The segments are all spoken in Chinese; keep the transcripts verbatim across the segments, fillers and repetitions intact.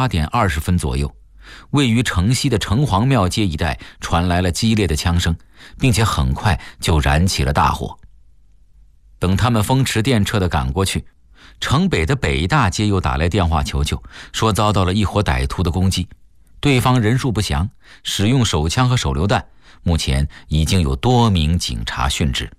八点二十分左右，位于城西的城隍庙街一带传来了激烈的枪声，并且很快就燃起了大火。等他们风驰电掣地赶过去，城北的北大街又打来电话求救，说遭到了一伙歹徒的攻击，对方人数不详，使用手枪和手榴弹，目前已经有多名警察殉职。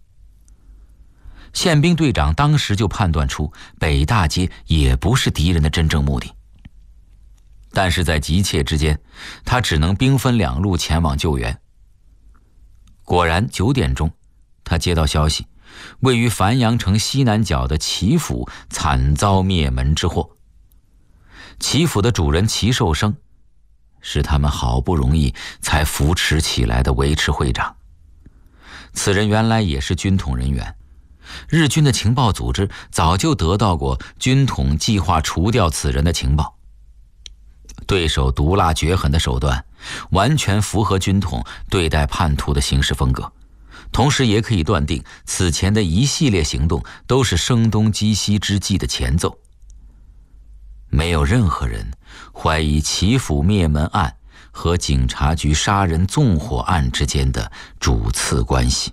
宪兵队长当时就判断出北大街也不是敌人的真正目的，但是在急切之间，他只能兵分两路前往救援。果然九点钟，他接到消息，位于繁阳城西南角的齐府惨遭灭门之祸。齐府的主人齐寿生是他们好不容易才扶持起来的维持会长，此人原来也是军统人员，日军的情报组织早就得到过军统计划除掉此人的情报。对手毒辣绝狠的手段完全符合军统对待叛徒的行事风格，同时也可以断定此前的一系列行动都是声东击西之计的前奏。没有任何人怀疑齐府灭门案和警察局杀人纵火案之间的主次关系。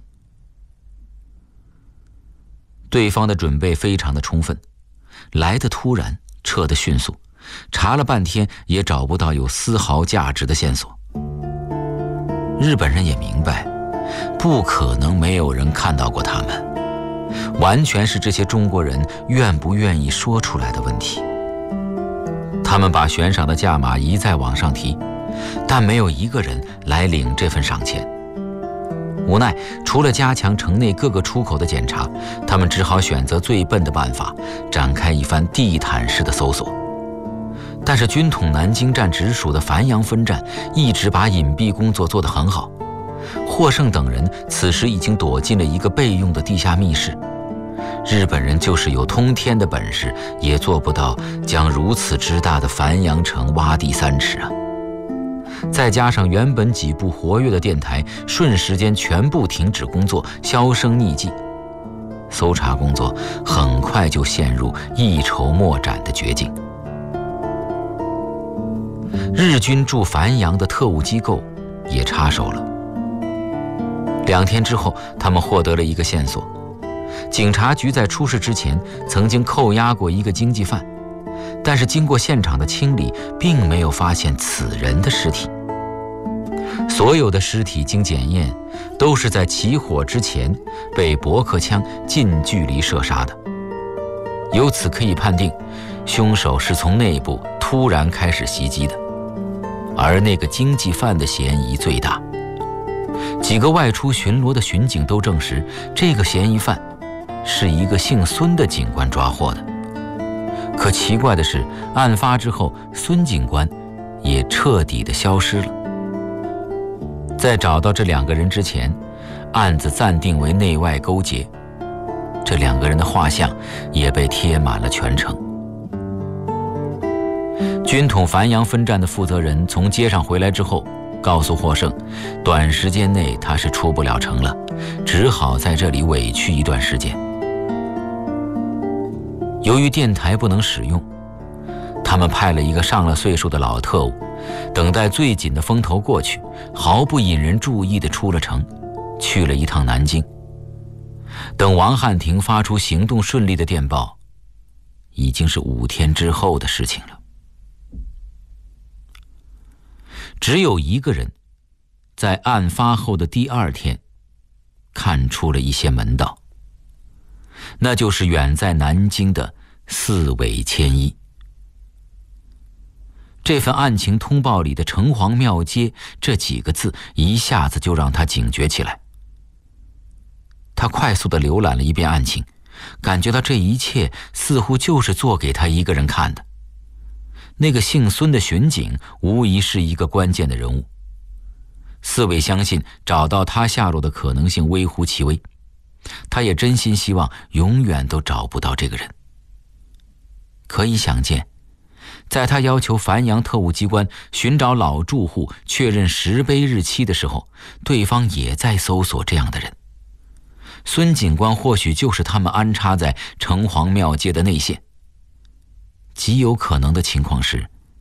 对方的准备非常的充分，来得突然，撤得迅速，查了半天也找不到有丝毫价值的线索。日本人也明白，不可能没有人看到过他们，完全是这些中国人愿不愿意说出来的问题。他们把悬赏的价码一再往上提，但没有一个人来领这份赏钱。无奈，除了加强城内各个出口的检查，他们只好选择最笨的办法，展开一番地毯式的搜索。但是军统南京站直属的繁阳分站一直把隐蔽工作做得很好，获胜等人此时已经躲进了一个备用的地下密室。日本人就是有通天的本事，也做不到将如此之大的繁阳城挖地三尺啊！再加上原本几部活跃的电台瞬时间全部停止工作，销声匿迹，搜查工作很快就陷入一筹莫展的绝境。日军驻繁阳的特务机构也插手了。两天之后，他们获得了一个线索，警察局在出事之前曾经扣押过一个经济犯，但是经过现场的清理，并没有发现此人的尸体。所有的尸体经检验，都是在起火之前被驳壳枪近距离射杀的。由此可以判定，凶手是从内部突然开始袭击的，而那个经济犯的嫌疑最大。几个外出巡逻的巡警都证实，这个嫌疑犯是一个姓孙的警官抓获的。可奇怪的是，案发之后，孙警官也彻底的消失了。在找到这两个人之前，案子暂定为内外勾结，这两个人的画像也被贴满了全城。军统繁阳分站的负责人从街上回来之后，告诉获胜，短时间内他是出不了城了，只好在这里委屈一段时间。由于电台不能使用，他们派了一个上了岁数的老特务，等待最紧的风头过去，毫不引人注意地出了城，去了一趟南京。等王汉廷发出行动顺利的电报，已经是五天之后的事情了。只有一个人在案发后的第二天看出了一些门道，那就是远在南京的四尾千一。这份案情通报里的城隍庙街这几个字一下子就让他警觉起来。他快速地浏览了一遍案情，感觉到这一切似乎就是做给他一个人看的。那个姓孙的巡警无疑是一个关键的人物，四尾相信找到他下落的可能性微乎其微，他也真心希望永远都找不到这个人。可以想见，在他要求繁阳特务机关寻找老住户确认石碑日期的时候，对方也在搜索这样的人。孙警官或许就是他们安插在城隍庙街的内线。极有可能的情况是，